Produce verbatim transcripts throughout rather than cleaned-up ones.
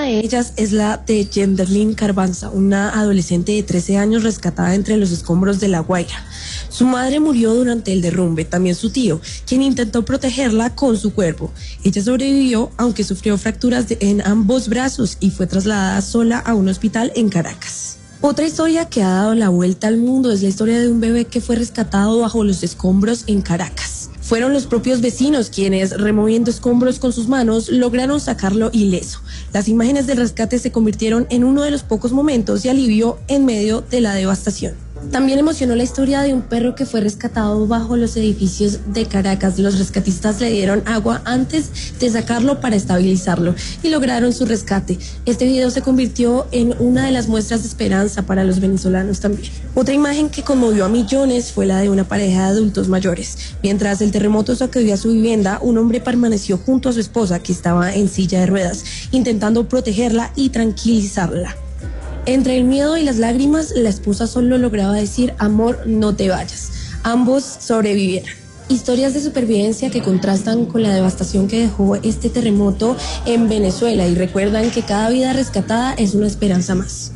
de ellas es la de Yenderlin Carbanza, una adolescente de trece años rescatada entre los escombros de La Guaira. Su madre murió durante el derrumbe, también su tío, quien intentó protegerla con su cuerpo. Ella sobrevivió, aunque sufrió fracturas de, en ambos brazos y fue trasladada sola a un hospital en Caracas. Otra historia que ha dado la vuelta al mundo es la historia de un bebé que fue rescatado bajo los escombros en Caracas. Fueron los propios vecinos quienes, removiendo escombros con sus manos, lograron sacarlo ileso. Las imágenes del rescate se convirtieron en uno de los pocos momentos de alivio en medio de la devastación. También emocionó la historia de un perro que fue rescatado bajo los edificios de Caracas. Los rescatistas le dieron agua antes de sacarlo para estabilizarlo y lograron su rescate. Este video se convirtió en una de las muestras de esperanza para los venezolanos también. Otra imagen que conmovió a millones fue la de una pareja de adultos mayores. Mientras el terremoto sacudió a su vivienda, un hombre permaneció junto a su esposa, que estaba en silla de ruedas, intentando protegerla y tranquilizarla. Entre el miedo y las lágrimas, la esposa solo lograba decir: amor, no te vayas. Ambos sobrevivieron. Historias de supervivencia que contrastan con la devastación que dejó este terremoto en Venezuela y recuerdan que cada vida rescatada es una esperanza más.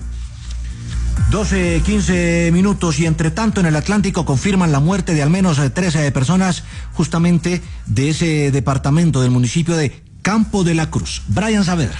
doce, quince minutos y entre tanto en el Atlántico confirman la muerte de al menos trece personas justamente de ese departamento del municipio de Campo de la Cruz. Brian Saavedra.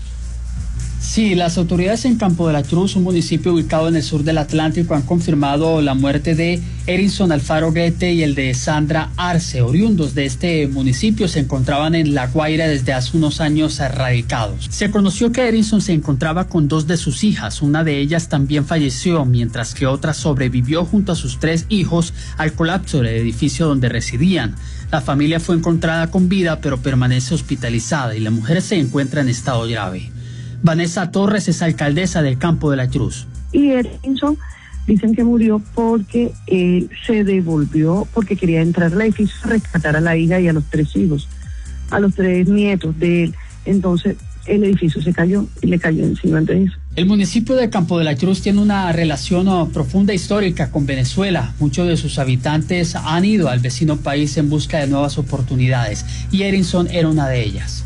Sí, las autoridades en Campo de la Cruz, un municipio ubicado en el sur del Atlántico, han confirmado la muerte de Erinson Alfaro Guete y el de Sandra Arce. Oriundos de este municipio se encontraban en La Guaira desde hace unos años radicados. Se conoció que Erinson se encontraba con dos de sus hijas. Una de ellas también falleció, mientras que otra sobrevivió junto a sus tres hijos al colapso del edificio donde residían. La familia fue encontrada con vida, pero permanece hospitalizada y la mujer se encuentra en estado grave. Vanessa Torres es alcaldesa del Campo de la Cruz. Y Erinson dicen que murió porque él se devolvió, porque quería entrar al edificio a rescatar a la hija y a los tres hijos, a los tres nietos de él. Entonces el edificio se cayó y le cayó encima de eso. El municipio de Campo de la Cruz tiene una relación oh, profunda histórica con Venezuela. Muchos de sus habitantes han ido al vecino país en busca de nuevas oportunidades y Erinson era una de ellas.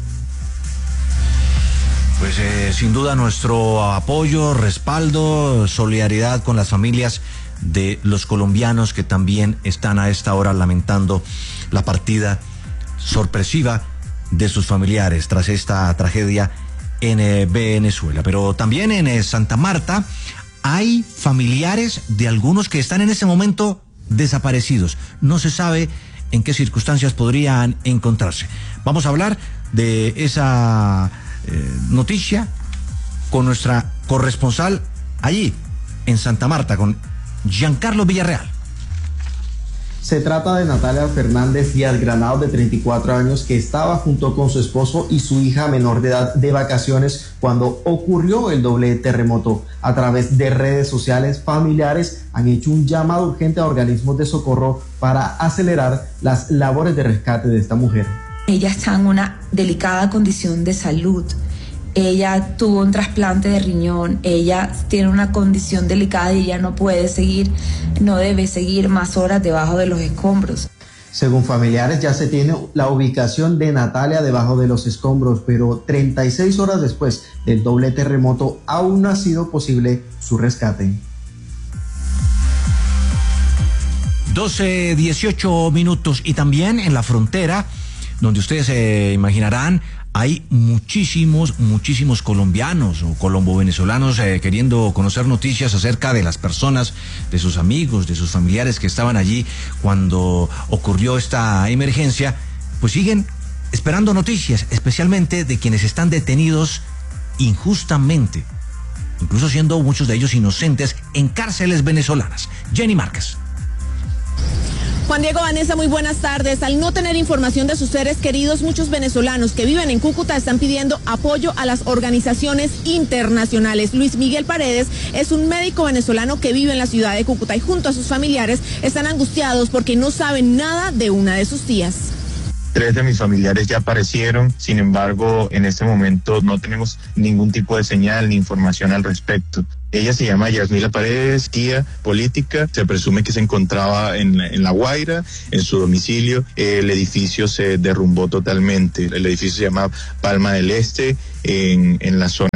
Pues eh, sin duda nuestro apoyo, respaldo, solidaridad con las familias de los colombianos que también están a esta hora lamentando la partida sorpresiva de sus familiares tras esta tragedia en eh, Venezuela. Pero también en eh, Santa Marta hay familiares de algunos que están en ese momento desaparecidos. No se sabe en qué circunstancias podrían encontrarse. Vamos a hablar de esa Eh, noticia con nuestra corresponsal allí en Santa Marta, con Giancarlo Villarreal. Se trata de Natalia Fernández Díaz Granados, de treinta y cuatro años, que estaba junto con su esposo y su hija menor de edad de vacaciones cuando ocurrió el doble terremoto. A través de redes sociales, familiares han hecho un llamado urgente a organismos de socorro para acelerar las labores de rescate de esta mujer. Ella está en una delicada condición de salud. Ella tuvo un trasplante de riñón, ella tiene una condición delicada y ella no puede seguir, no debe seguir más horas debajo de los escombros. Según familiares, ya se tiene la ubicación de Natalia debajo de los escombros, pero treinta y seis horas después del doble terremoto aún no ha sido posible su rescate. doce, dieciocho minutos y también en la frontera, donde ustedes se eh, imaginarán, hay muchísimos, muchísimos colombianos o colombo-venezolanos eh, queriendo conocer noticias acerca de las personas, de sus amigos, de sus familiares que estaban allí cuando ocurrió esta emergencia, pues siguen esperando noticias, especialmente de quienes están detenidos injustamente, incluso siendo muchos de ellos inocentes, en cárceles venezolanas. Jenny Márquez. Juan Diego, Vanessa, muy buenas tardes. Al no tener información de sus seres queridos, muchos venezolanos que viven en Cúcuta están pidiendo apoyo a las organizaciones internacionales. Luis Miguel Paredes es un médico venezolano que vive en la ciudad de Cúcuta y junto a sus familiares están angustiados porque no saben nada de una de sus tías. Tres de mis familiares ya aparecieron, sin embargo, en este momento no tenemos ningún tipo de señal ni información al respecto. Ella se llama Yasmila Paredes, tía política, se presume que se encontraba en, en La Guaira, en su domicilio. El edificio se derrumbó totalmente. El edificio se llama Palma del Este, en, en la zona de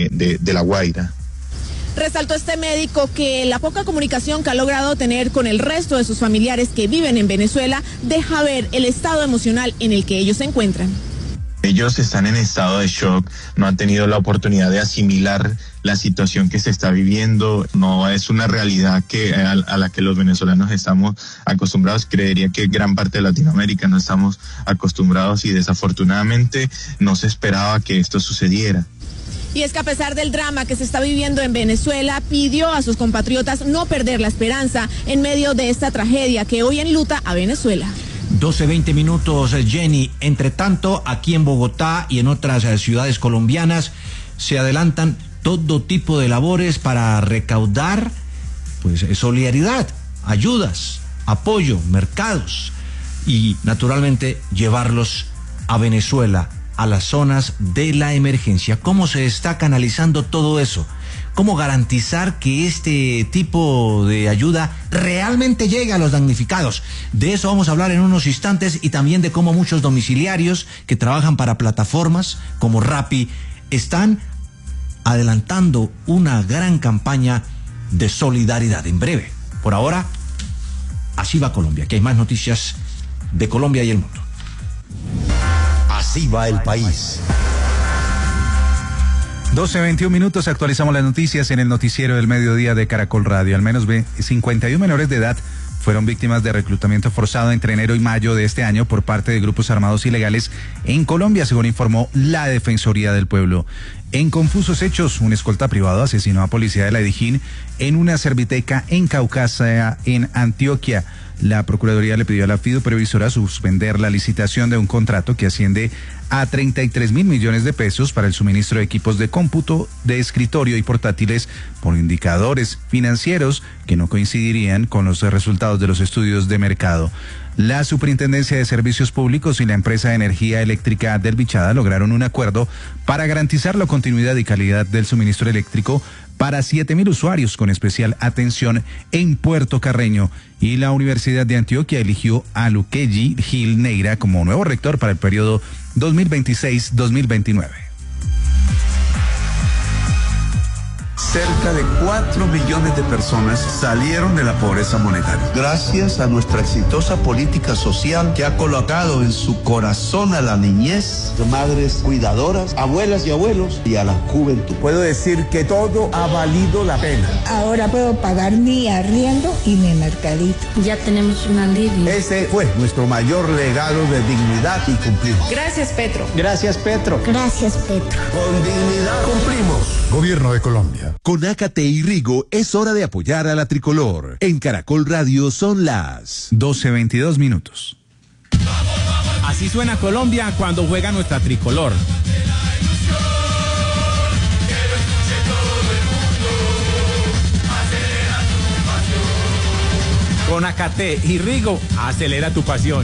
de, de, de La Guaira. Resaltó este médico que la poca comunicación que ha logrado tener con el resto de sus familiares que viven en Venezuela deja ver el estado emocional en el que ellos se encuentran. Ellos están en estado de shock, no han tenido la oportunidad de asimilar la situación que se está viviendo, no es una realidad que a, a la que los venezolanos estamos acostumbrados. Creería que gran parte de Latinoamérica no estamos acostumbrados y desafortunadamente no se esperaba que esto sucediera. Y es que a pesar del drama que se está viviendo en Venezuela, pidió a sus compatriotas no perder la esperanza en medio de esta tragedia que hoy enluta a Venezuela. doce veinte minutos, Jenny. Entre tanto, aquí en Bogotá y en otras ciudades colombianas se adelantan todo tipo de labores para recaudar pues solidaridad, ayudas, apoyo, mercados y naturalmente llevarlos a Venezuela, a las zonas de la emergencia. ¿Cómo se está canalizando todo eso? ¿Cómo garantizar que este tipo de ayuda realmente llegue a los damnificados? De eso vamos a hablar en unos instantes y también de cómo muchos domiciliarios que trabajan para plataformas como Rappi están adelantando una gran campaña de solidaridad en breve. Por ahora, así va Colombia, que hay más noticias de Colombia y el mundo. Así va el país. doce veintiún minutos, actualizamos las noticias en el noticiero del mediodía de Caracol Radio. Al menos cincuenta y uno menores de edad fueron víctimas de reclutamiento forzado entre enero y mayo de este año por parte de grupos armados ilegales en Colombia, según informó la Defensoría del Pueblo. En confusos hechos, un escolta privado asesinó a policía de la Dijín en una serviteca en Caucasia, en Antioquia. La Procuraduría le pidió a la Fiduprevisora suspender la licitación de un contrato que asciende a treinta y tres mil millones de pesos para el suministro de equipos de cómputo, de escritorio y portátiles por indicadores financieros que no coincidirían con los resultados de los estudios de mercado. La Superintendencia de Servicios Públicos y la empresa de energía eléctrica del Bichada lograron un acuerdo para garantizar la continuidad y calidad del suministro eléctrico para siete mil usuarios con especial atención en Puerto Carreño, y la Universidad de Antioquia eligió a Luquelli Gil Neira como nuevo rector para el periodo dos mil veintiséis dos mil veintinueve. Cerca de cuatro millones de personas salieron de la pobreza monetaria. Gracias a nuestra exitosa política social que ha colocado en su corazón a la niñez, madres cuidadoras, abuelas y abuelos y a la juventud. Puedo decir que todo ha valido la pena. Ahora puedo pagar mi arriendo y mi mercadito. Ya tenemos un alivio. Ese fue nuestro mayor legado de dignidad y cumplimos. Gracias, Petro. Gracias, Petro. Gracias, Petro. Con dignidad cumplimos. Gobierno de Colombia. Con Ácate y Rigo es hora de apoyar a la tricolor. En Caracol Radio son las doce veintidós minutos. Así suena Colombia cuando juega nuestra tricolor. Con Ácate y Rigo, acelera tu pasión.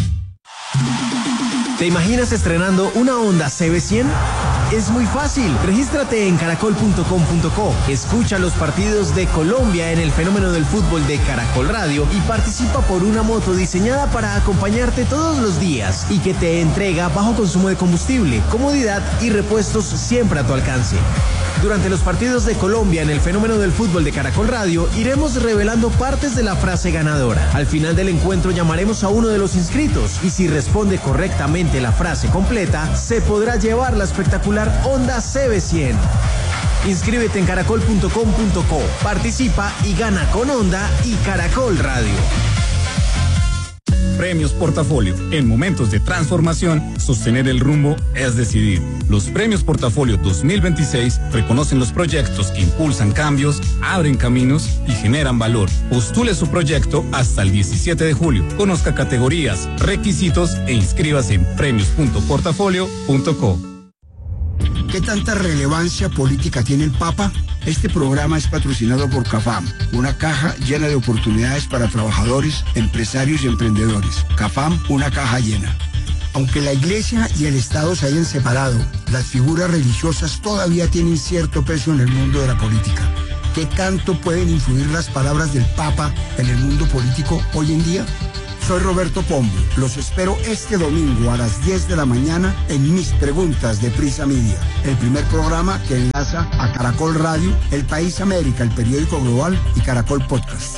¿Te imaginas estrenando una Honda C B cien? Es muy fácil. Regístrate en caracol punto com punto co. Escucha los partidos de Colombia en el fenómeno del fútbol de Caracol Radio y participa por una moto diseñada para acompañarte todos los días y que te entrega bajo consumo de combustible, comodidad y repuestos siempre a tu alcance. Durante los partidos de Colombia en el fenómeno del fútbol de Caracol Radio, iremos revelando partes de la frase ganadora. Al final del encuentro llamaremos a uno de los inscritos y si responde correctamente la frase completa, se podrá llevar la espectacular Honda C B cien. Inscríbete en caracol punto com punto co, participa y gana con Honda y Caracol Radio. Premios Portafolio. En momentos de transformación, sostener el rumbo es decidir. Los Premios Portafolio dos mil veintiséis reconocen los proyectos que impulsan cambios, abren caminos y generan valor. Postule su proyecto hasta el diecisiete de julio. Conozca categorías, requisitos e inscríbase en premios punto portafolio punto co. ¿Qué tanta relevancia política tiene el Papa? Este programa es patrocinado por CAFAM, una caja llena de oportunidades para trabajadores, empresarios y emprendedores. CAFAM, una caja llena. Aunque la Iglesia y el Estado se hayan separado, las figuras religiosas todavía tienen cierto peso en el mundo de la política. ¿Qué tanto pueden influir las palabras del Papa en el mundo político hoy en día? Soy Roberto Pombo. Los espero este domingo a las diez de la mañana en Mis Preguntas de Prisa Media, el primer programa que enlaza a Caracol Radio, El País América, el periódico global y Caracol Podcast.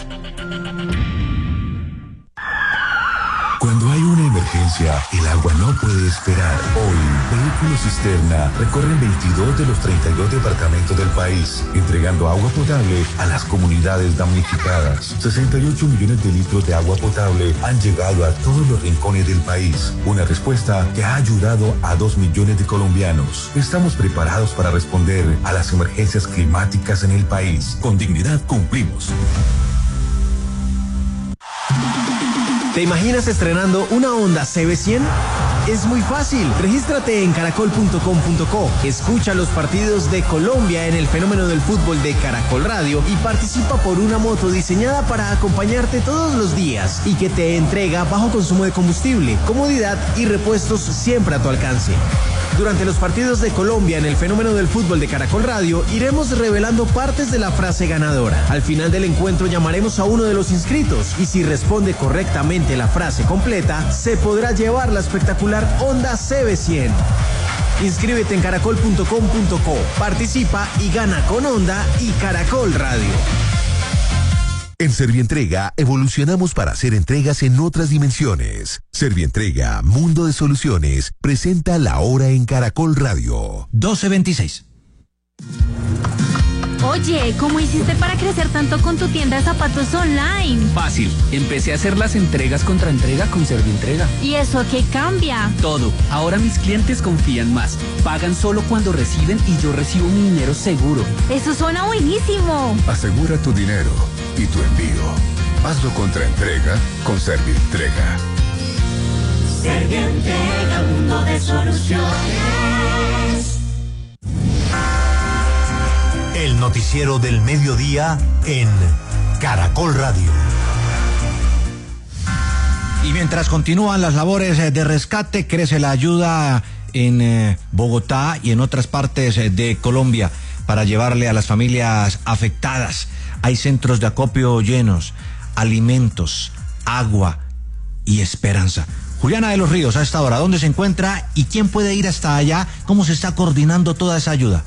Cuando hay una emergencia, el agua no puede esperar. Hoy, Vehículos Cisterna recorren veintidós de los treinta y dos departamentos del país, entregando agua potable a las comunidades damnificadas. sesenta y ocho millones de litros de agua potable han llegado a todos los rincones del país. Una respuesta que ha ayudado a dos millones de colombianos. Estamos preparados para responder a las emergencias climáticas en el país. Con dignidad cumplimos. ¿Te imaginas estrenando una Honda C B cien? Es muy fácil. Regístrate en caracol punto com punto co. Escucha los partidos de Colombia en el fenómeno del fútbol de Caracol Radio y participa por una moto diseñada para acompañarte todos los días y que te entrega bajo consumo de combustible, comodidad y repuestos siempre a tu alcance. Durante los partidos de Colombia en el fenómeno del fútbol de Caracol Radio, iremos revelando partes de la frase ganadora. Al final del encuentro llamaremos a uno de los inscritos y si responde correctamente la frase completa, se podrá llevar la espectacular Honda C B cien. Inscríbete en caracol punto com punto co, participa y gana con Honda y Caracol Radio. En Servientrega evolucionamos para hacer entregas en otras dimensiones. Servientrega, Mundo de Soluciones, presenta La Hora en Caracol Radio. doce veintiséis. Oye, ¿cómo hiciste para crecer tanto con tu tienda de zapatos online? Fácil, empecé a hacer las entregas contra entrega con Servientrega. ¿Y eso a qué cambia? Todo, ahora mis clientes confían más, pagan solo cuando reciben y yo recibo mi dinero seguro. Eso suena buenísimo. Asegura tu dinero y tu envío. Hazlo contra entrega con Servientrega. Servientrega, mundo de soluciones. El noticiero del mediodía en Caracol Radio. Y mientras continúan las labores de rescate, crece la ayuda en eh, Bogotá y en otras partes de Colombia para llevarle a las familias afectadas. Hay centros de acopio llenos, alimentos, agua y esperanza. Juliana de los Ríos, a esta hora, ¿dónde se encuentra y quién puede ir hasta allá? ¿Cómo se está coordinando toda esa ayuda?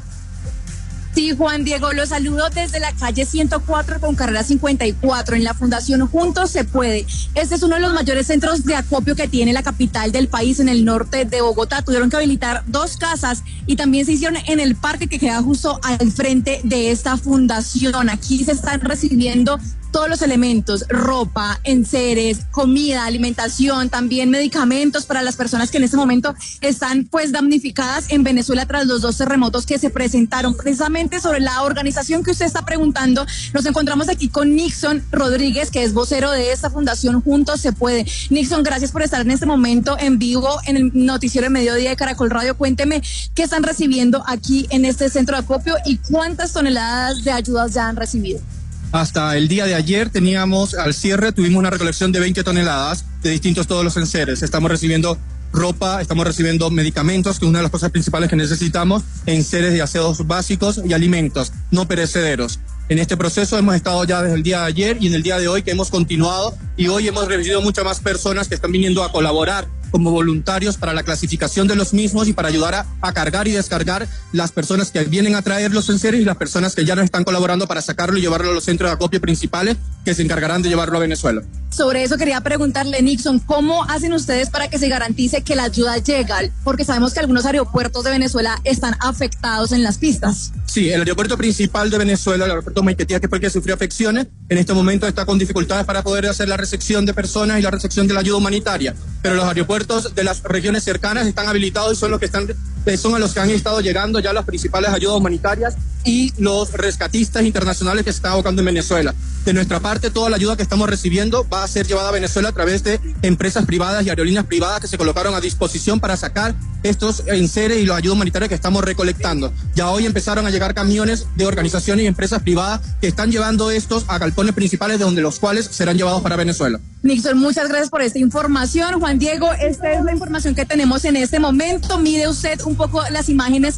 Sí, Juan Diego, los saludo desde la calle ciento cuatro con carrera cincuenta y cuatro en la Fundación Juntos Se Puede. Este es uno de los mayores centros de acopio que tiene la capital del país en el norte de Bogotá. Tuvieron que habilitar dos casas y también se hicieron en el parque que queda justo al frente de esta fundación. Aquí se están recibiendo todos los elementos, ropa, enseres, comida, alimentación, también medicamentos para las personas que en este momento están pues damnificadas en Venezuela tras los dos terremotos que se presentaron. Precisamente sobre la organización que usted está preguntando, nos encontramos aquí con Nixon Rodríguez, que es vocero de esta fundación Juntos Se Puede. Nixon, gracias por estar en este momento en vivo en el noticiero de mediodía de Caracol Radio. Cuénteme qué están recibiendo aquí en este centro de acopio y cuántas toneladas de ayudas ya han recibido. Hasta el día de ayer teníamos, al cierre, tuvimos una recolección de veinte toneladas de distintos todos los enseres. Estamos recibiendo ropa, estamos recibiendo medicamentos, que es una de las cosas principales que necesitamos, enseres de aseos básicos y alimentos no perecederos. En este proceso hemos estado ya desde el día de ayer y en el día de hoy que hemos continuado y hoy hemos recibido muchas más personas que están viniendo a colaborar como voluntarios para la clasificación de los mismos y para ayudar a, a cargar y descargar las personas que vienen a traer los enseres y las personas que ya nos están colaborando para sacarlo y llevarlo a los centros de acopio principales que se encargarán de llevarlo a Venezuela. Sobre eso quería preguntarle, Nixon, ¿cómo hacen ustedes para que se garantice que la ayuda llega? Porque sabemos que algunos aeropuertos de Venezuela están afectados en las pistas. Sí, el aeropuerto principal de Venezuela, el aeropuerto Maiquetía, que fue el que sufrió afecciones, en este momento está con dificultades para poder hacer la recepción de personas y la recepción de la ayuda humanitaria. Pero los aeropuertos de las regiones cercanas están habilitados y son los que están, son a los que han estado llegando ya las principales ayudas humanitarias y los rescatistas internacionales que se están abocando en Venezuela. De nuestra parte, toda la ayuda que estamos recibiendo va a ser llevada a Venezuela a través de empresas privadas y aerolíneas privadas que se colocaron a disposición para sacar estos enseres y la ayuda humanitaria que estamos recolectando. Ya hoy empezaron a llegar camiones de organizaciones y empresas privadas que están llevando estos a galpones principales de donde los cuales serán llevados para Venezuela. Nixon, muchas gracias por esta información. Juan Diego, esta es la información que tenemos en este momento. Mide usted un poco las imágenes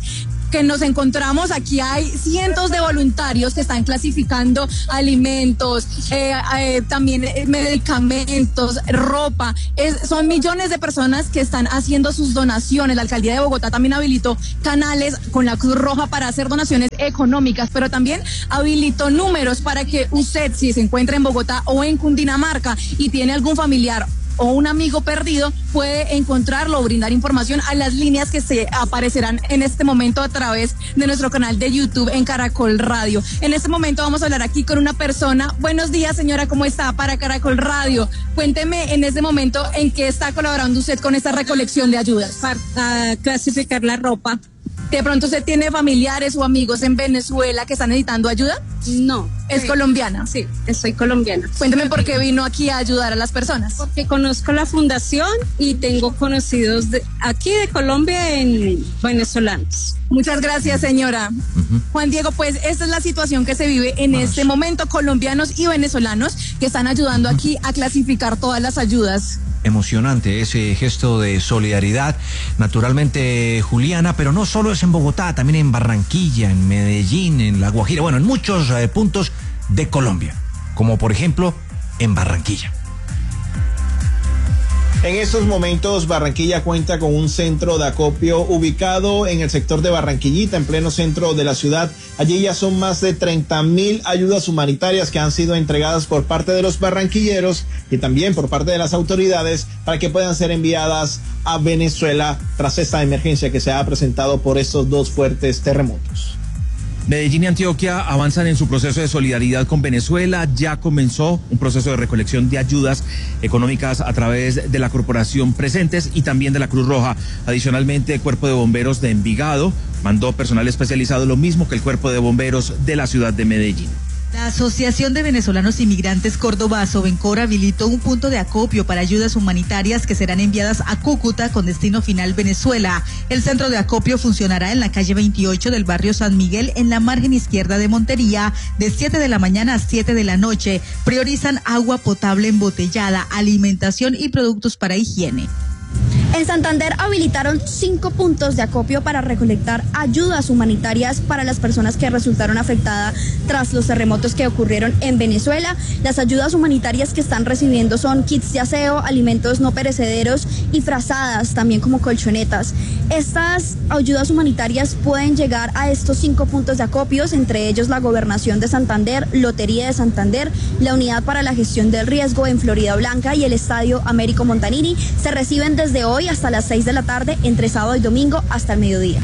que nos encontramos, aquí hay cientos de voluntarios que están clasificando alimentos, eh, eh, también medicamentos, ropa. Es, son millones de personas que están haciendo sus donaciones. La alcaldía de Bogotá también habilitó canales con la Cruz Roja para hacer donaciones económicas, pero también habilitó números para que usted, si se encuentra en Bogotá o en Cundinamarca y tiene algún familiar o un amigo perdido, puede encontrarlo o brindar información a las líneas que se aparecerán en este momento a través de nuestro canal de YouTube en Caracol Radio. En este momento vamos a hablar aquí con una persona. Buenos días, señora, ¿cómo está? Para Caracol Radio. Cuénteme en este momento en qué está colaborando usted con esta recolección de ayudas. Para clasificar la ropa. ¿De pronto usted tiene familiares o amigos en Venezuela que están necesitando ayuda? No. ¿Es sí. colombiana? Sí, soy colombiana. Cuénteme por qué vino aquí a ayudar a las personas. Porque conozco la fundación y tengo conocidos de aquí de Colombia en venezolanos. Muchas gracias, señora. Uh-huh. Juan Diego, pues esta es la situación que se vive en Vamos. este momento, colombianos y venezolanos que están ayudando uh-huh. aquí a clasificar todas las ayudas. Emocionante ese gesto de solidaridad, naturalmente, Juliana, pero no solo es en Bogotá, también en Barranquilla, en Medellín, en La Guajira, bueno, en muchos eh, puntos de Colombia, como por ejemplo en Barranquilla. En estos momentos Barranquilla cuenta con un centro de acopio ubicado en el sector de Barranquillita, en pleno centro de la ciudad. Allí ya son más de treinta mil ayudas humanitarias que han sido entregadas por parte de los barranquilleros y también por parte de las autoridades para que puedan ser enviadas a Venezuela tras esta emergencia que se ha presentado por estos dos fuertes terremotos. Medellín y Antioquia avanzan en su proceso de solidaridad con Venezuela. Ya comenzó un proceso de recolección de ayudas económicas a través de la Corporación Presentes y también de la Cruz Roja. Adicionalmente, el Cuerpo de Bomberos de Envigado mandó personal especializado, lo mismo que el Cuerpo de Bomberos de la ciudad de Medellín. La Asociación de Venezolanos Inmigrantes Córdoba, Sovencor, habilitó un punto de acopio para ayudas humanitarias que serán enviadas a Cúcuta con destino final Venezuela. El centro de acopio funcionará en la calle veintiocho del barrio San Miguel, en la margen izquierda de Montería, de siete de la mañana a siete de la noche. Priorizan agua potable embotellada, alimentación y productos para higiene. En Santander habilitaron cinco puntos de acopio para recolectar ayudas humanitarias para las personas que resultaron afectadas tras los terremotos que ocurrieron en Venezuela. Las ayudas humanitarias que están recibiendo son kits de aseo, alimentos no perecederos y frazadas, también como colchonetas. Estas ayudas humanitarias pueden llegar a estos cinco puntos de acopios, entre ellos la Gobernación de Santander, Lotería de Santander, la Unidad para la Gestión del Riesgo en Florida Blanca y el Estadio Américo Montanini. Se reciben desde hoy hasta las seis de la tarde, entre sábado y domingo hasta el mediodía.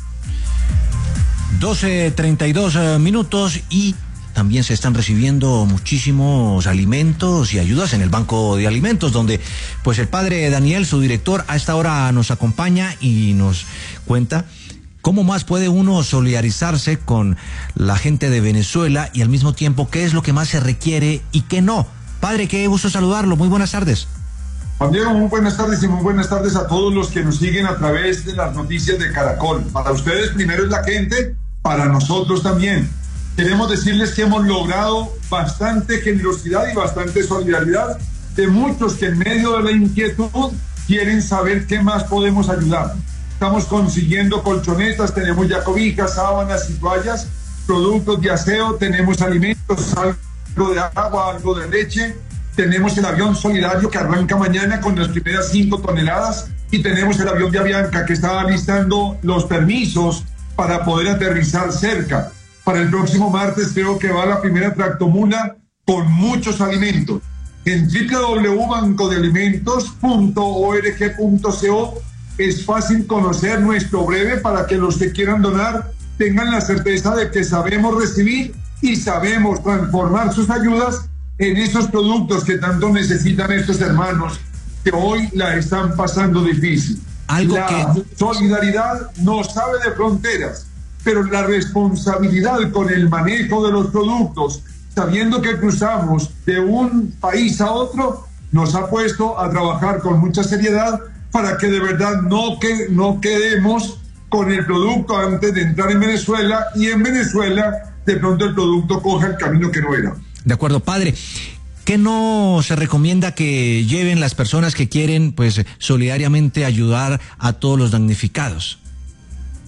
doce treinta y dos minutos y también se están recibiendo muchísimos alimentos y ayudas en el Banco de Alimentos, donde pues el padre Daniel, su director, a esta hora nos acompaña y nos cuenta cómo más puede uno solidarizarse con la gente de Venezuela y al mismo tiempo qué es lo que más se requiere y qué no. Padre, qué gusto saludarlo, muy buenas tardes. Juan Diego, muy buenas tardes y muy buenas tardes a todos los que nos siguen a través de las noticias de Caracol. Para ustedes primero es la gente, para nosotros también. Queremos decirles que hemos logrado bastante generosidad y bastante solidaridad de muchos que en medio de la inquietud quieren saber qué más podemos ayudar. Estamos consiguiendo colchonetas, tenemos ya cobijas, sábanas y toallas, productos de aseo, tenemos alimentos, algo de agua, algo de leche. Tenemos el avión solidario que arranca mañana con las primeras cinco toneladas y tenemos el avión de Avianca que está listando los permisos para poder aterrizar cerca. Para el próximo martes creo que va la primera tractomula con muchos alimentos. En doble u doble u doble u punto banco de alimentos punto org punto co es fácil conocer nuestro breve para que los que quieran donar tengan la certeza de que sabemos recibir y sabemos transformar sus ayudas en esos productos que tanto necesitan estos hermanos que hoy la están pasando difícil. Algo la que... solidaridad no sabe de fronteras, pero la responsabilidad con el manejo de los productos, sabiendo que cruzamos de un país a otro, nos ha puesto a trabajar con mucha seriedad para que de verdad no, que, no quedemos con el producto antes de entrar en Venezuela y en Venezuela de pronto el producto coja el camino que no era. De acuerdo, padre. ¿Qué no se recomienda que lleven las personas que quieren, pues, solidariamente ayudar a todos los damnificados?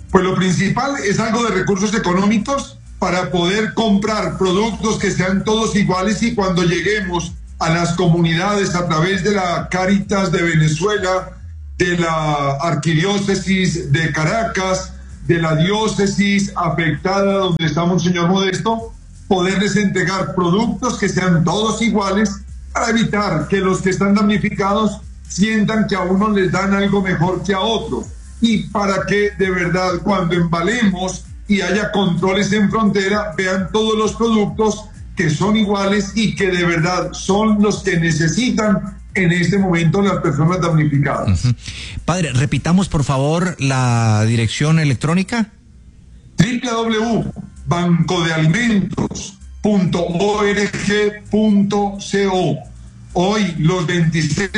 Pues lo principal es algo de recursos económicos para poder comprar productos que sean todos iguales, y cuando lleguemos a las comunidades a través de la Cáritas de Venezuela, de la Arquidiócesis de Caracas, de la diócesis afectada donde está Monseñor Modesto, poderles entregar productos que sean todos iguales para evitar que los que están damnificados sientan que a unos les dan algo mejor que a otros, y para que de verdad cuando embalemos y haya controles en frontera vean todos los productos que son iguales y que de verdad son los que necesitan en este momento las personas damnificadas. Uh-huh. Padre, repitamos por favor la dirección electrónica. doble u doble u doble u punto banco de alimentos punto org punto co. Hoy los veintiséis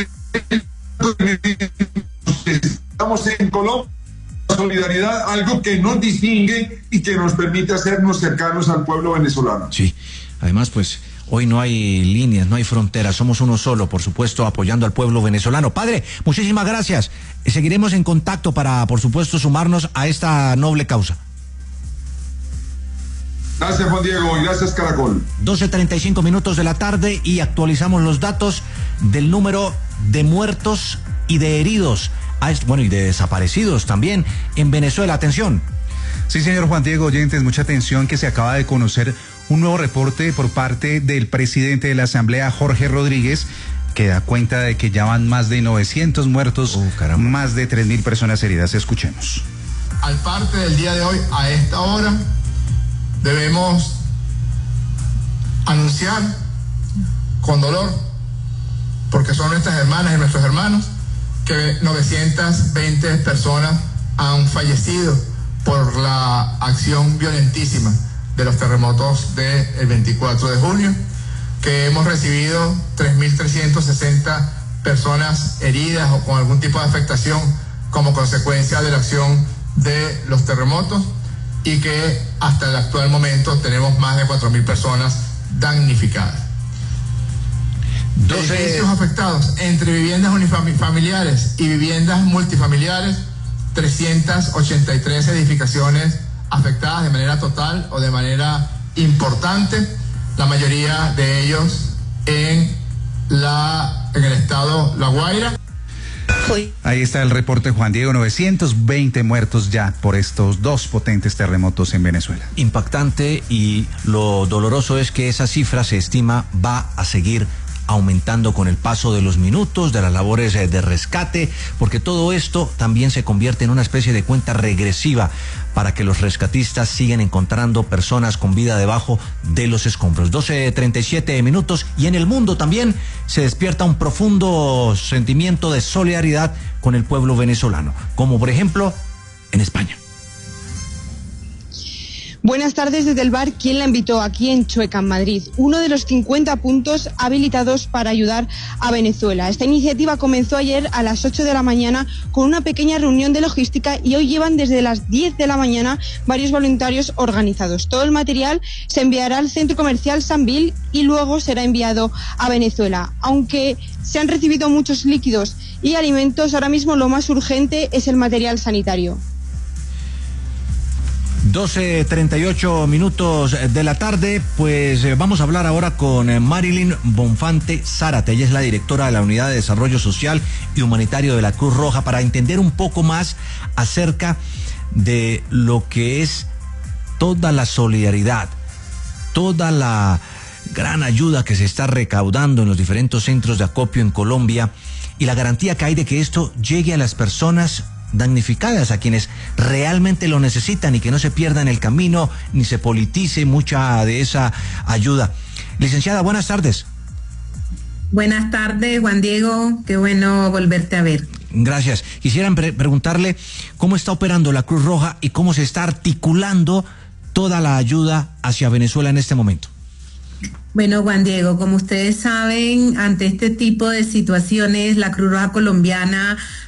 estamos en Colombia, solidaridad, algo que nos distingue y que nos permite hacernos cercanos al pueblo venezolano. Sí, además pues hoy no hay líneas, no hay fronteras, somos uno solo, por supuesto, apoyando al pueblo venezolano. Padre, muchísimas gracias. Seguiremos en contacto para, por supuesto, sumarnos a esta noble causa. Gracias, Juan Diego, y gracias, Caracol. doce treinta y cinco minutos de la tarde y actualizamos los datos del número de muertos y de heridos, bueno, y de desaparecidos también en Venezuela. Atención. Sí, señor Juan Diego, oyentes, mucha atención, que se acaba de conocer un nuevo reporte por parte del presidente de la Asamblea, Jorge Rodríguez, que da cuenta de que ya van más de novecientos muertos, oh, más de tres mil personas heridas. Escuchemos. Al parte del día de hoy, a esta hora, debemos anunciar con dolor, porque son nuestras hermanas y nuestros hermanos, que novecientas veinte personas han fallecido por la acción violentísima de los terremotos del veinticuatro de junio, que hemos recibido tres mil trescientas sesenta personas heridas o con algún tipo de afectación como consecuencia de la acción de los terremotos, y que hasta el actual momento tenemos más de cuatro mil personas damnificadas. doce edificios afectados entre viviendas unifamiliares y viviendas multifamiliares, trescientas ochenta y tres edificaciones afectadas de manera total o de manera importante, la mayoría de ellos en, la, en el estado La Guaira. Ahí está el reporte, Juan Diego, novecientos veinte muertos ya por estos dos potentes terremotos en Venezuela. Impactante, y lo doloroso es que esa cifra, se estima, va a seguir aumentando con el paso de los minutos, de las labores de rescate, porque todo esto también se convierte en una especie de cuenta regresiva para que los rescatistas sigan encontrando personas con vida debajo de los escombros. doce treinta y siete minutos, y en el mundo también se despierta un profundo sentimiento de solidaridad con el pueblo venezolano, como por ejemplo en España. Buenas tardes desde el bar ¿Quién la invitó?, aquí en Chueca, en Madrid, uno de los cincuenta puntos habilitados para ayudar a Venezuela. Esta iniciativa comenzó ayer a las ocho de la mañana con una pequeña reunión de logística, y hoy llevan desde las diez de la mañana varios voluntarios organizados. Todo el material se enviará al centro comercial Sambil y luego será enviado a Venezuela. Aunque se han recibido muchos líquidos y alimentos, ahora mismo lo más urgente es el material sanitario. doce treinta y ocho minutos de la tarde, pues eh, vamos a hablar ahora con eh, Marilyn Bonfante Zárate. Ella es la directora de la Unidad de Desarrollo Social y Humanitario de la Cruz Roja, para entender un poco más acerca de lo que es toda la solidaridad, toda la gran ayuda que se está recaudando en los diferentes centros de acopio en Colombia, y la garantía que hay de que esto llegue a las personas damnificadas, a quienes realmente lo necesitan, y que no se pierda en el camino ni se politice mucha de esa ayuda. Licenciada, buenas tardes. Buenas tardes, Juan Diego, qué bueno volverte a ver. Gracias. Quisiera pre- preguntarle cómo está operando la Cruz Roja y cómo se está articulando toda la ayuda hacia Venezuela en este momento. Bueno, Juan Diego, como ustedes saben, ante este tipo de situaciones, la Cruz Roja Colombiana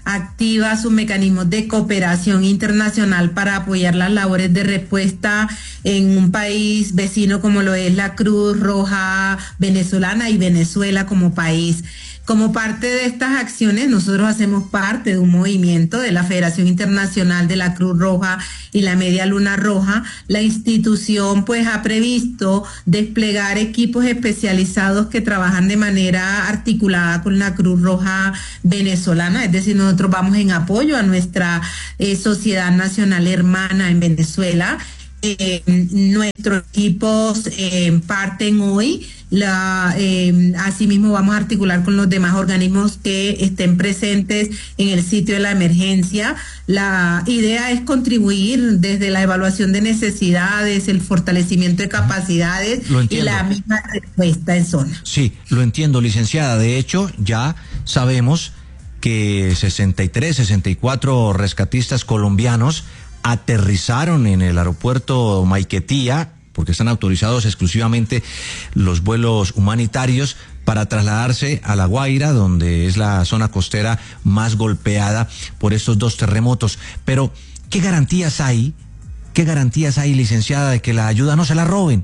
activa sus mecanismos de cooperación internacional para apoyar las labores de respuesta en un país vecino como lo es la Cruz Roja venezolana y Venezuela como país. Como parte de estas acciones, nosotros hacemos parte de un movimiento de la Federación Internacional de la Cruz Roja y la Media Luna Roja. La institución pues ha previsto desplegar equipos especializados que trabajan de manera articulada con la Cruz Roja venezolana, es decir, nosotros vamos en apoyo a nuestra eh, sociedad nacional hermana en Venezuela. Eh, nuestros equipos eh, parten hoy, la, eh, asimismo vamos a articular con los demás organismos que estén presentes en el sitio de la emergencia. La idea es contribuir desde la evaluación de necesidades, el fortalecimiento de capacidades y la misma respuesta en zona. Sí, lo entiendo, licenciada. De hecho, ya sabemos que sesenta y tres, sesenta y cuatro rescatistas colombianos aterrizaron en el aeropuerto Maiquetía, porque están autorizados exclusivamente los vuelos humanitarios para trasladarse a La Guaira, donde es la zona costera más golpeada por estos dos terremotos. Pero, ¿qué garantías hay? ¿Qué garantías hay, licenciada, de que la ayuda no se la roben?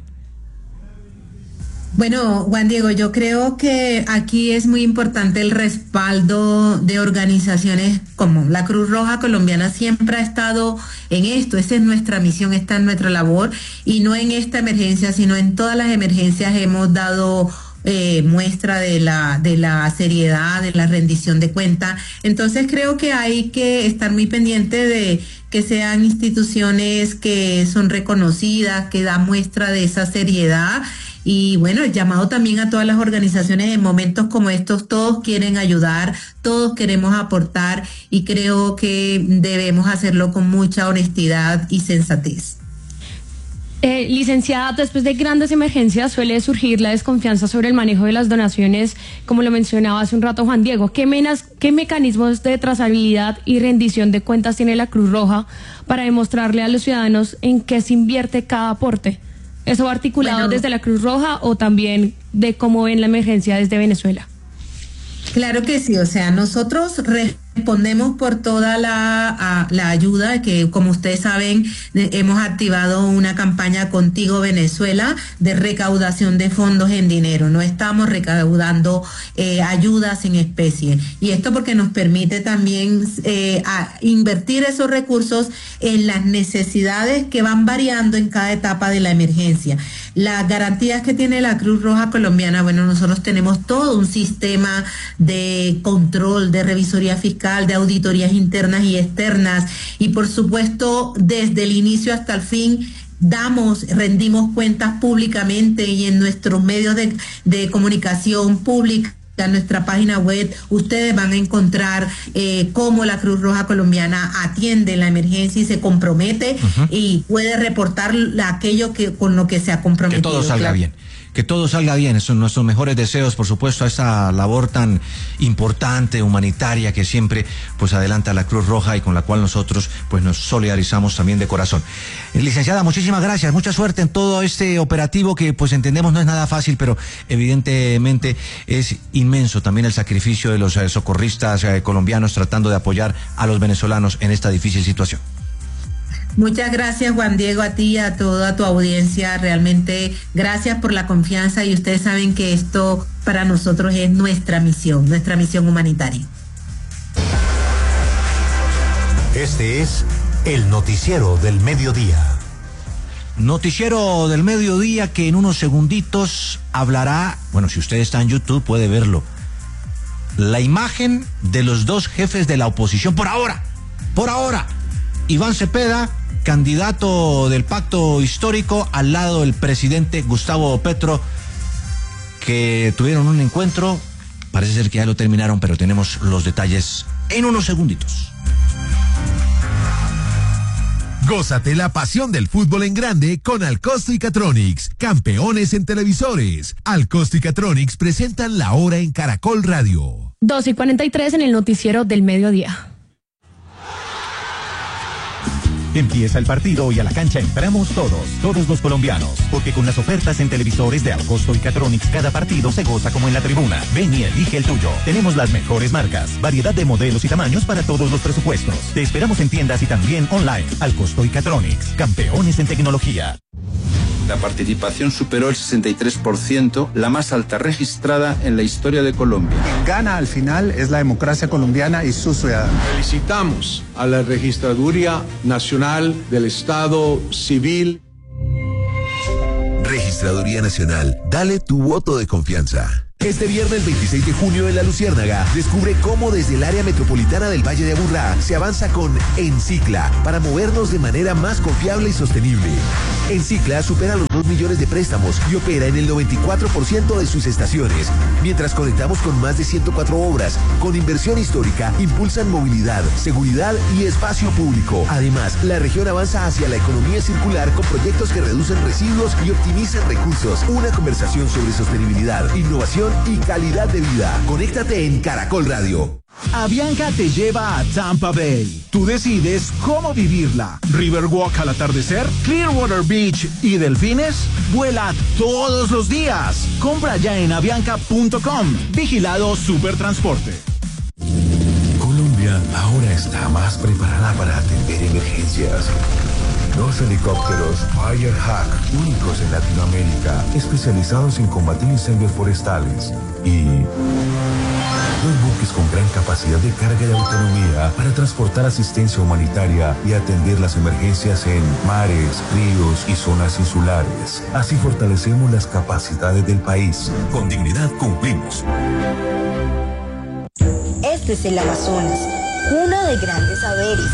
Bueno, Juan Diego, yo creo que aquí es muy importante el respaldo de organizaciones como la Cruz Roja Colombiana. Siempre ha estado en esto, esa es nuestra misión, esta es nuestra labor, y no en esta emergencia, sino en todas las emergencias hemos dado eh, muestra de la, de la seriedad, de la rendición de cuenta. Entonces creo que hay que estar muy pendiente de que sean instituciones que son reconocidas, que dan muestra de esa seriedad. Y bueno, el llamado también a todas las organizaciones en momentos como estos, todos quieren ayudar, todos queremos aportar y creo que debemos hacerlo con mucha honestidad y sensatez. Eh, licenciada, después de grandes emergencias suele surgir la desconfianza sobre el manejo de las donaciones, como lo mencionaba hace un rato Juan Diego. ¿Qué, menas, qué mecanismos de trazabilidad y rendición de cuentas tiene la Cruz Roja para demostrarle a los ciudadanos en qué se invierte cada aporte? ¿Eso va articulado bueno, desde la Cruz Roja o también de cómo ven la emergencia desde Venezuela? Claro que sí, o sea, nosotros respondemos por toda la, a, la ayuda que, como ustedes saben, de, hemos activado una campaña Contigo Venezuela de recaudación de fondos en dinero. No estamos recaudando eh, ayudas en especie. Y esto porque nos permite también eh, a invertir esos recursos en las necesidades que van variando en cada etapa de la emergencia. Las garantías que tiene la Cruz Roja Colombiana, bueno, nosotros tenemos todo un sistema de control, de revisoría fiscal, de auditorías internas y externas, y por supuesto desde el inicio hasta el fin damos, rendimos cuentas públicamente y en nuestros medios de, de comunicación pública. En nuestra página web ustedes van a encontrar eh, cómo la Cruz Roja Colombiana atiende la emergencia y se compromete uh-huh. y puede reportar aquello que con lo que se ha comprometido. Que todo salga claro. bien. Que todo salga bien, esos son nuestros mejores deseos, por supuesto, a esta labor tan importante, humanitaria, que siempre pues adelanta la Cruz Roja y con la cual nosotros pues nos solidarizamos también de corazón. Eh, licenciada, muchísimas gracias, mucha suerte en todo este operativo que pues entendemos no es nada fácil, pero evidentemente es inmenso también el sacrificio de los eh, socorristas eh, colombianos tratando de apoyar a los venezolanos en esta difícil situación. Muchas gracias, Juan Diego, a ti y a toda tu audiencia. Realmente gracias por la confianza y ustedes saben que esto para nosotros es nuestra misión, nuestra misión humanitaria. Este es el noticiero del mediodía. Noticiero del mediodía que en unos segunditos hablará, bueno, si usted está en YouTube puede verlo, la imagen de los dos jefes de la oposición por ahora, por ahora. Iván Cepeda, candidato del pacto histórico, al lado del presidente Gustavo Petro, que tuvieron un encuentro, parece ser que ya lo terminaron, pero tenemos los detalles en unos segunditos. Gózate la pasión del fútbol en grande con Alcosto y Catronics, campeones en televisores. Alcosto y Catronics presentan La Hora en Caracol Radio. dos y cuarenta y tres en el noticiero del mediodía. Empieza el partido y a la cancha entramos todos, todos los colombianos, porque con las ofertas en televisores de Alcosto y Catronics cada partido se goza como en la tribuna. Ven y elige el tuyo. Tenemos las mejores marcas, variedad de modelos y tamaños para todos los presupuestos. Te esperamos en tiendas y también online. Alcosto y Catronics, campeones en tecnología. La participación superó el sesenta y tres por ciento, la más alta registrada en la historia de Colombia. Quien gana al final es la democracia colombiana y sus ciudadanos. Felicitamos a la Registraduría Nacional del Estado Civil. Registraduría Nacional, dale tu voto de confianza. Este viernes veintiséis de junio en La Luciérnaga, descubre cómo desde el área metropolitana del Valle de Aburrá se avanza con Encicla para movernos de manera más confiable y sostenible. Encicla supera los dos millones de préstamos y opera en el noventa y cuatro por ciento de sus estaciones, mientras conectamos con más de ciento cuatro obras, con inversión histórica, impulsan movilidad, seguridad y espacio público. Además, la región avanza hacia la economía circular con proyectos que reducen residuos y optimizan recursos. Una conversación sobre sostenibilidad, innovación y calidad de vida. Conéctate en Caracol Radio. Avianca te lleva a Tampa Bay. Tú decides cómo vivirla. Riverwalk al atardecer, Clearwater Beach y delfines. Vuela todos los días. Compra ya en avianca punto com. Vigilado Supertransporte. Colombia ahora está más preparada para atender emergencias. Dos helicópteros Firehawk, únicos en Latinoamérica, especializados en combatir incendios forestales. Y dos buques con gran capacidad de carga y autonomía para transportar asistencia humanitaria y atender las emergencias en mares, ríos y zonas insulares. Así fortalecemos las capacidades del país. Con dignidad cumplimos. Este es el Amazonas, cuna de grandes saberes,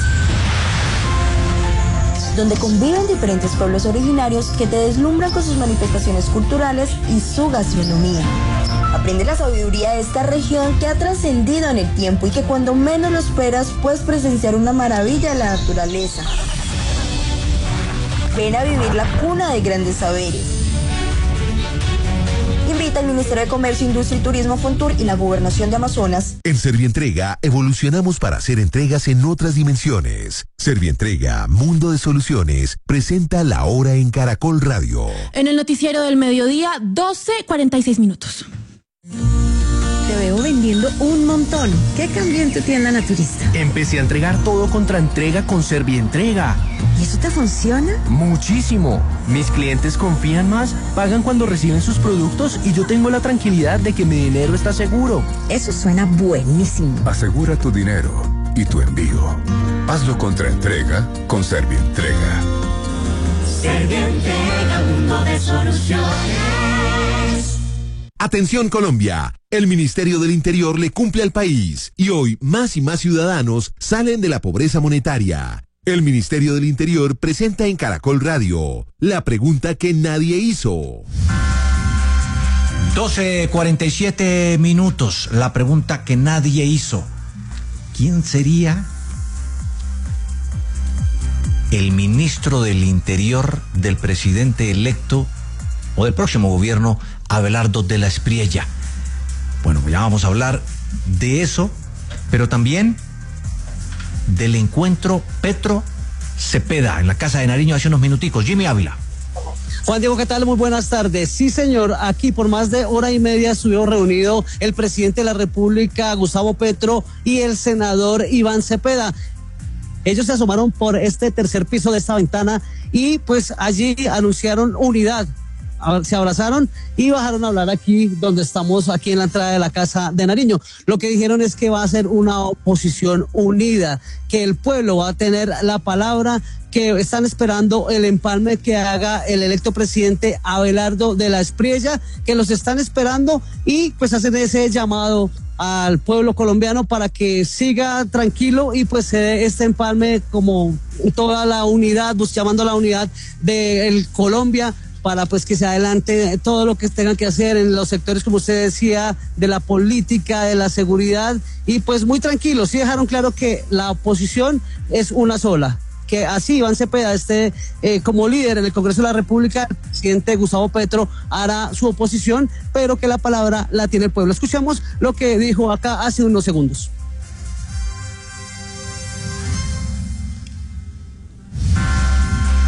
donde conviven diferentes pueblos originarios que te deslumbran con sus manifestaciones culturales y su gastronomía. Aprende la sabiduría de esta región que ha trascendido en el tiempo y que cuando menos lo esperas puedes presenciar una maravilla de la naturaleza. Ven a vivir la cuna de grandes saberes. Invita al Ministerio de Comercio, Industria y Turismo, Fontur y la Gobernación de Amazonas. En Servientrega evolucionamos para hacer entregas en otras dimensiones. Servientrega, Mundo de Soluciones, presenta La Hora en Caracol Radio. En el noticiero del mediodía, doce cuarenta y seis minutos. Te veo vendiendo un montón. ¿Qué cambió en tu tienda naturista? Empecé a entregar todo contra entrega con Servientrega. ¿Y eso te funciona? Muchísimo. Mis clientes confían más, pagan cuando reciben sus productos y yo tengo la tranquilidad de que mi dinero está seguro. Eso suena buenísimo. Asegura tu dinero y tu envío. Hazlo contra entrega con Servientrega. Servientrega, mundo de soluciones. Atención Colombia, el Ministerio del Interior le cumple al país y hoy más y más ciudadanos salen de la pobreza monetaria. El Ministerio del Interior presenta en Caracol Radio la pregunta que nadie hizo. doce cuarenta y siete minutos, la pregunta que nadie hizo. ¿Quién sería el ministro del Interior del presidente electo o del próximo gobierno, Abelardo de la Espriella? Bueno, ya vamos a hablar de eso, pero también del encuentro Petro-Cepeda en la Casa de Nariño hace unos minuticos. Jimmy Ávila. Juan Diego, ¿qué tal? Muy buenas tardes. Sí, señor, aquí por más de hora y media estuvieron reunidos el presidente de la República, Gustavo Petro, y el senador Iván Cepeda. Ellos se asomaron por este tercer piso de esta ventana y pues allí anunciaron unidad. Se abrazaron y bajaron a hablar aquí donde estamos, aquí en la entrada de la Casa de Nariño. Lo que dijeron es que va a ser una oposición unida, que el pueblo va a tener la palabra, que están esperando el empalme que haga el electo presidente Abelardo de la Espriella, que los están esperando y pues hacen ese llamado al pueblo colombiano para que siga tranquilo y pues se dé este empalme como toda la unidad, pues llamando a la unidad de Colombia, para pues que se adelante todo lo que tengan que hacer en los sectores, como usted decía, de la política, de la seguridad, y pues muy tranquilos. Sí dejaron claro que la oposición es una sola, que así Iván Cepeda esté eh, como líder en el Congreso de la República, el presidente Gustavo Petro hará su oposición, pero que la palabra la tiene el pueblo. Escuchamos lo que dijo acá hace unos segundos.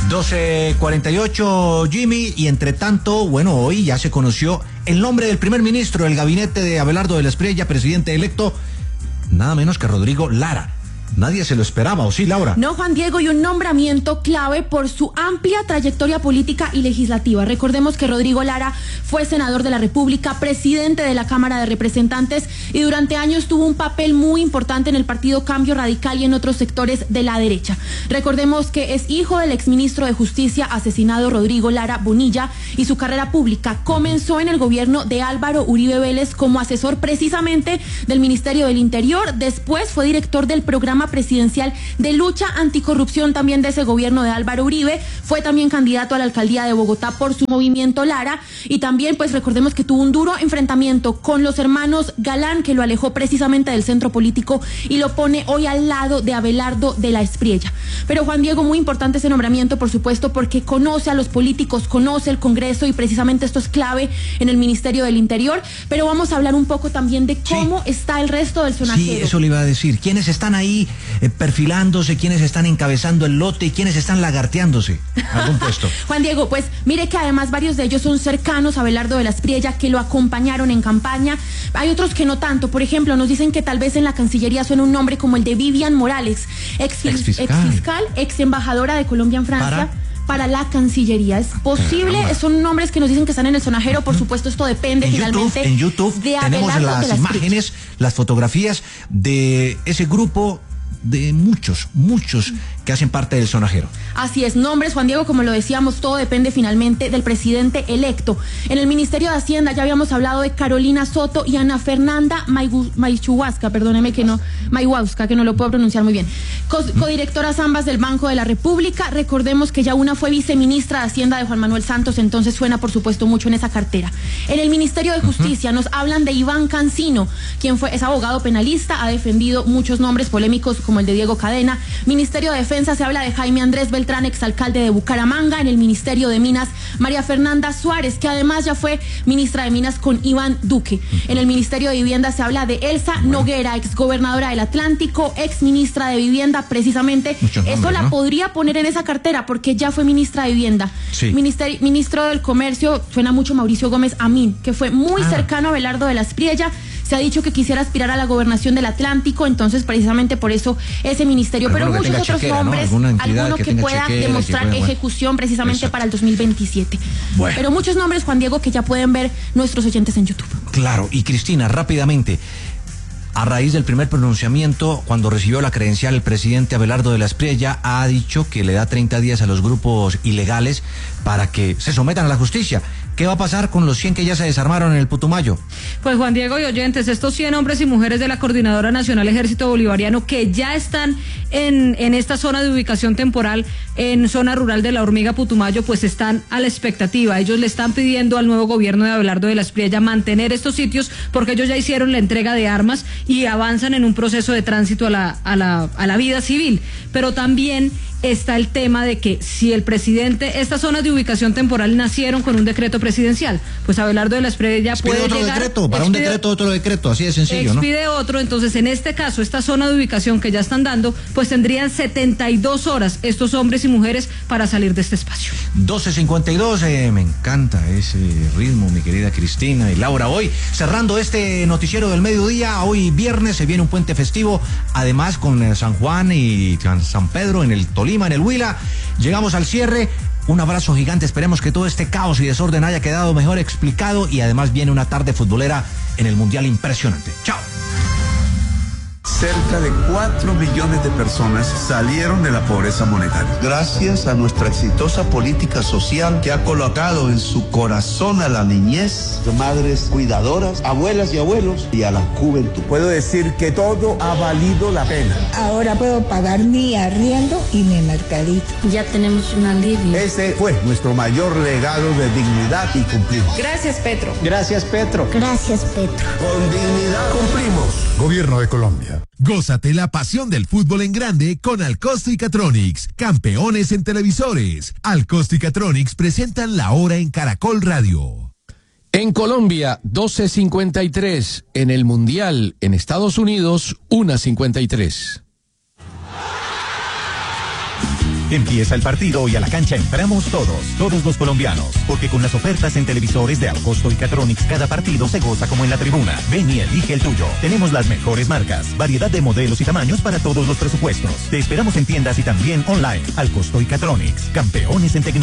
doce cuarenta y ocho, Jimmy, y entre tanto, bueno, hoy ya se conoció el nombre del primer ministro del gabinete de Abelardo de la Espriella, presidente electo, nada menos que Rodrigo Lara. Nadie se lo esperaba, ¿o sí, Laura? No, Juan Diego, y un nombramiento clave por su amplia trayectoria política y legislativa. Recordemos que Rodrigo Lara fue senador de la República, presidente de la Cámara de Representantes y durante años tuvo un papel muy importante en el Partido Cambio Radical y en otros sectores de la derecha. Recordemos que es hijo del exministro de Justicia asesinado Rodrigo Lara Bonilla y su carrera pública comenzó en el gobierno de Álvaro Uribe Vélez como asesor precisamente del Ministerio del Interior. Después fue director del programa presidencial de lucha anticorrupción también de ese gobierno de Álvaro Uribe, fue también candidato a la alcaldía de Bogotá por su movimiento Lara y también pues recordemos que tuvo un duro enfrentamiento con los hermanos Galán que lo alejó precisamente del centro político y lo pone hoy al lado de Abelardo de la Espriella. Pero Juan Diego, muy importante ese nombramiento por supuesto porque conoce a los políticos, conoce el Congreso y precisamente esto es clave en el Ministerio del Interior, pero vamos a hablar un poco también de cómo sí. está el resto del sonajero. Sí, eso le iba a decir, ¿quiénes están ahí Eh, perfilándose, quienes están encabezando el lote y quienes están lagarteándose algún puesto? Juan Diego, pues mire que además varios de ellos son cercanos a Abelardo de la Espriella, que lo acompañaron en campaña. Hay otros que no tanto. Por ejemplo, nos dicen que tal vez en la Cancillería suena un nombre como el de Vivian Morales, ex, ex fiscal, ex, fiscal, ex embajadora de Colombia en Francia. ¿Para? Para la Cancillería. ¿Es posible? Caramba. Son nombres que nos dicen que están en el sonajero. Por supuesto, esto depende en finalmente. YouTube, en YouTube de tenemos las las imágenes, las fotografías de ese grupo de muchos, muchos que hacen parte del sonajero. Así es, nombres, Juan Diego, como lo decíamos, todo depende finalmente del presidente electo. En el Ministerio de Hacienda ya habíamos hablado de Carolina Soto y Ana Fernanda Maichuhuasca, perdóneme que no, Maihuasca, que no lo puedo pronunciar muy bien. Co codirectoras ambas del Banco de la República. Recordemos que ya una fue viceministra de Hacienda de Juan Manuel Santos, entonces suena por supuesto mucho en esa cartera. En el Ministerio de Justicia uh-huh. nos hablan de Iván Cancino, quien fue, es abogado penalista, ha defendido muchos nombres polémicos como el de Diego Cadena. Ministerio de Defensa se habla de Jaime Andrés Beltrán, exalcalde de Bucaramanga. En el Ministerio de Minas, María Fernanda Suárez, que además ya fue ministra de Minas con Iván Duque. En el Ministerio de Vivienda se habla de Elsa bueno. Noguera, exgobernadora del Atlántico, ex ministra de Vivienda, precisamente. Muchos Eso nombres, la ¿no? podría poner en esa cartera porque ya fue ministra de Vivienda. Sí. Minister, ministro del Comercio, suena mucho Mauricio Gómez Amín, que fue muy ah. cercano a Abelardo de la Espriella. Se ha dicho que quisiera aspirar a la gobernación del Atlántico, entonces precisamente por eso ese ministerio, pero muchos otros chequera, nombres, ¿no? alguno que, que pueda chequera, demostrar que pueda, ejecución precisamente Exacto. para el dos mil veintisiete. Bueno. Pero muchos nombres, Juan Diego, que ya pueden ver nuestros oyentes en YouTube. Claro, y Cristina, rápidamente, a raíz del primer pronunciamiento, cuando recibió la credencial, el presidente Abelardo de la Espriella ha dicho que le da treinta días a los grupos ilegales para que se sometan a la justicia. ¿Qué va a pasar con los cien que ya se desarmaron en el Putumayo? Pues Juan Diego y oyentes, estos cien hombres y mujeres de la Coordinadora Nacional Ejército Bolivariano que ya están en, en esta zona de ubicación temporal, en zona rural de la Hormiga Putumayo, pues están a la expectativa. Ellos le están pidiendo al nuevo gobierno de Abelardo de la Espriella mantener estos sitios porque ellos ya hicieron la entrega de armas y avanzan en un proceso de tránsito a la, a la, a la vida civil. Pero también está el tema de que si el presidente, estas zonas de ubicación temporal nacieron con un decreto presidencial, pues Abelardo de la Espriella puede otro llegar, decreto, para expide, un decreto otro decreto, así de sencillo, expide ¿no? otro, entonces en este caso, esta zona de ubicación que ya están dando, pues tendrían setenta y dos horas estos hombres y mujeres para salir de este espacio. doce cincuenta y dos, eh, me encanta ese ritmo, mi querida Cristina y Laura. Hoy, cerrando este noticiero del mediodía, hoy viernes se viene un puente festivo, además con eh, San Juan y San Pedro en el Tolima, en el Huila. Llegamos al cierre. Un abrazo gigante, esperemos que todo este caos y desorden haya quedado mejor explicado y además viene una tarde futbolera en el Mundial impresionante. Chao. Cerca de cuatro millones de personas salieron de la pobreza monetaria. Gracias a nuestra exitosa política social que ha colocado en su corazón a la niñez, madres cuidadoras, abuelas y abuelos y a la juventud. Puedo decir que todo ha valido la pena. Ahora puedo pagar mi arriendo y mi mercadito. Ya tenemos un alivio. Ese fue nuestro mayor legado de dignidad y cumplimos. Gracias, Petro. Gracias, Petro. Gracias, Petro. Con dignidad cumplimos. Gobierno de Colombia. Gózate la pasión del fútbol en grande con Alcosto y Catronics, campeones en televisores. Alcosto y Catronics presentan La Hora en Caracol Radio. En Colombia, doce cincuenta y tres. En el Mundial, en Estados Unidos, una cincuenta y tres. Empieza el partido y a la cancha entramos todos, todos los colombianos, porque con las ofertas en televisores de Alcosto y Catronics cada partido se goza como en la tribuna. Ven y elige el tuyo. Tenemos las mejores marcas, variedad de modelos y tamaños para todos los presupuestos. Te esperamos en tiendas y también online. Alcosto y Catronics, campeones en tecnología.